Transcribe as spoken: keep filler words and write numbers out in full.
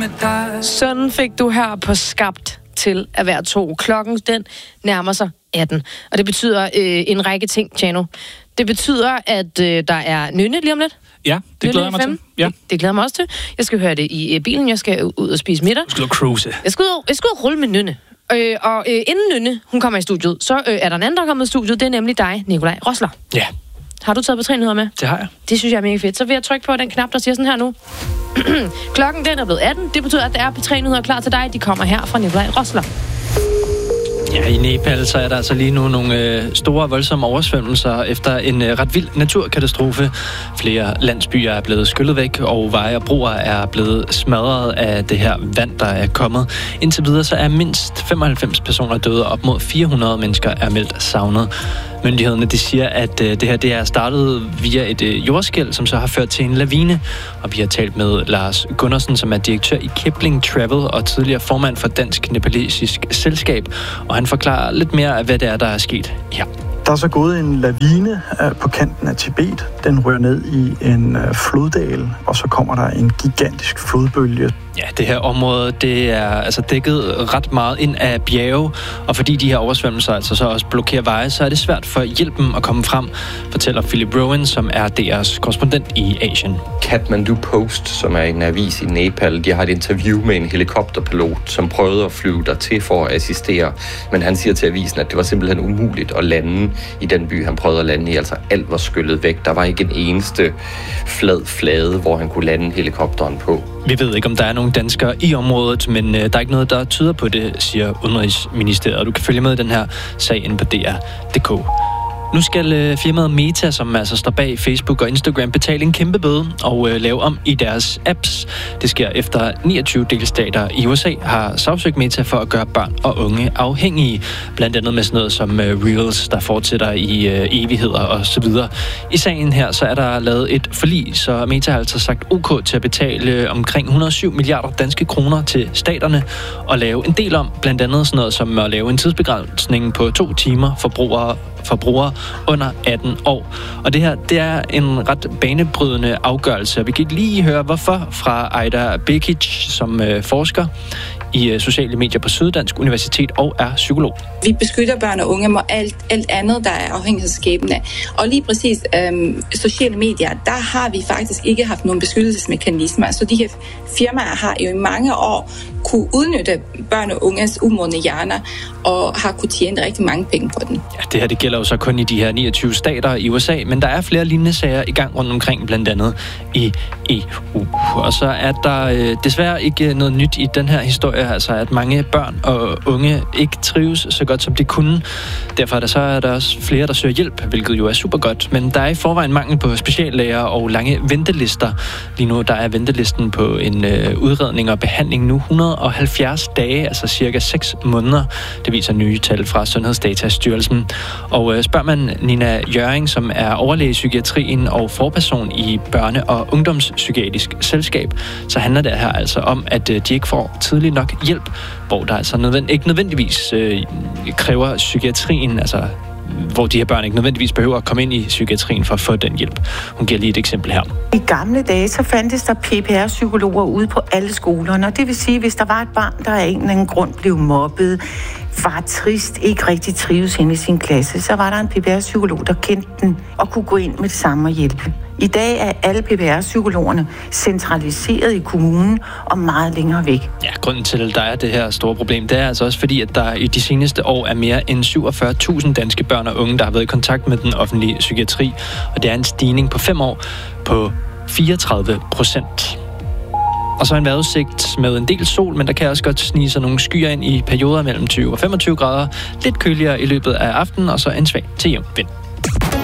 med dig. Sådan fik du her på Skabt til at være to. Klokken, den nærmer sig atten. Og det betyder øh, en række ting, Tjano. Det betyder, at øh, der er nynne lige om lidt. Ja, det glæder jeg mig til. Ja. Det, det glæder mig også til. Jeg skal høre det i øh, bilen. Jeg skal ud og spise middag. Du skal ud og cruise. Jeg skal ud, jeg skal ud og rulle med nynne. Øh, og øh, inden nynne, hun kommer i studiet, så øh, er der en anden, der er kommet i studiet. Det er nemlig dig, Nikolaj Rosler. Ja. Har du taget betrænyheder med? Det har jeg. Det synes jeg er mega fedt. Så vil jeg trykke på den knap, der siger sådan her nu. Klokken den er blevet atten. Det betyder, at der er betrænyheder klar til dig. De kommer her fra Nikolaj Rosler. Ja, i Nepal så er der altså lige nu nogle øh, store, voldsomme oversvømmelser efter en øh, ret vild naturkatastrofe. Flere landsbyer er blevet skyllet væk, og veje og broer er blevet smadret af det her vand, der er kommet. Indtil videre så er mindst femoghalvfems personer døde, og op mod fire hundrede mennesker er meldt savnet. Myndighederne de siger, at øh, det her det er startet via et øh, jordskælv, som så har ført til en lavine. Og vi har talt med Lars Gundersen, som er direktør i Kipling Travel og tidligere formand for Dansk Nepalesisk Selskab. Og han forklarer lidt mere af, hvad det er, der er sket her. Der er så gået en lavine på kanten af Tibet. Den rører ned i en floddal, og så kommer der en gigantisk flodbølge. Ja, det her område, det er altså dækket ret meget ind af bjerge, og fordi de her oversvømmelser altså så også blokerer veje, så er det svært for hjælpen at komme frem, fortæller Philip Rowan, som er D R's korrespondent i Asien. Kathmandu Post, som er en avis i Nepal, de har et interview med en helikopterpilot, som prøvede at flyve dertil for at assistere, men han siger til avisen, at det var simpelthen umuligt at lande i den by, han prøvede at lande i. Altså alt var skyllet væk. Der var ikke en eneste flad flade, hvor han kunne lande helikopteren på. Vi ved ikke, om der er nogen danskere i området, men øh, der er ikke noget, der tyder på det, siger Udenrigsministeriet. Du kan følge med i den her sag inde på D R punktum d k. Nu skal øh, firmaet Meta, som altså står bag Facebook og Instagram, betale en kæmpe bøde og øh, lave om i deres apps. Det sker efter niogtyve delstater i U S A har sagsøgt Meta for at gøre børn og unge afhængige. Blandt andet med sådan noget som øh, Reels, der fortsætter i øh, evigheder og så videre. I sagen her, så er der lavet et forlig, så Meta har altså sagt OK til at betale øh, omkring et hundrede og syv milliarder danske kroner til staterne og lave en del om. Blandt andet sådan noget som at lave en tidsbegrænsning på to timer for brugere for brugere under atten år. Og det her, det er en ret banebrydende afgørelse, og vi kan lige høre, hvorfor fra Aida Bekic, som øh, forsker i øh, sociale medier på Syddansk Universitet og er psykolog. Vi beskytter børn og unge mod alt, alt andet, der er afhængighedsskabende. Og lige præcis øhm, sociale medier, der har vi faktisk ikke haft nogen beskyttelsesmekanismer. Så de her firmaer har jo i mange år kunne udnytte børn og unges umodne hjerner og har kunne tjene rigtig mange penge på den. Ja, det her det gælder jo så kun i de her niogtyve stater i U S A, men der er flere lignende sager i gang rundt omkring, blandt andet i E U. Og så er der øh, desværre ikke noget nyt i den her historie, altså at mange børn og unge ikke trives så godt, som de kunne. Derfor er der så er der også flere, der søger hjælp, hvilket jo er super godt, men der er i forvejen mangel på speciallæger og lange ventelister. Lige nu der er ventelisten på en øh, udredning og behandling nu et hundrede og halvfjerds dage, altså cirka seks måneder. Det viser nye tal fra Sundhedsdatastyrelsen. Og øh, spørger man Nina Jørring, som er overlæge i psykiatrien og forperson i Børne- og Ungdomspsykiatrisk Selskab, så handler det her altså om, at øh, de ikke får tidlig nok hjælp, hvor der altså nødvend- ikke nødvendigvis øh, kræver psykiatrien, altså hvor de her børn ikke nødvendigvis behøver at komme ind i psykiatrien for at få den hjælp. Hun giver lige et eksempel her. I gamle dage, så fandtes der P P R-psykologer ude på alle skolerne, og det vil sige, hvis der var et barn, der af en eller anden grund blev mobbet, var trist, ikke rigtig trives inde i sin klasse, så var der en P P R-psykolog, der kendte den og kunne gå ind med det samme og hjælpe. I dag er alle P P R-psykologerne centraliseret i kommunen og meget længere væk. Ja, grunden til, at der er det her store problem, det er altså også fordi, at der i de seneste år er mere end syvogfyrre tusind danske børn og unge, der har været i kontakt med den offentlige psykiatri, og det er en stigning på fem år på fireogtredive procent. Og så en vejrudsigt med en del sol, men der kan også godt snige sig nogle skyer ind i perioder mellem tyve og femogtyve grader. Lidt køligere i løbet af aftenen, og så en svag til jævn vind.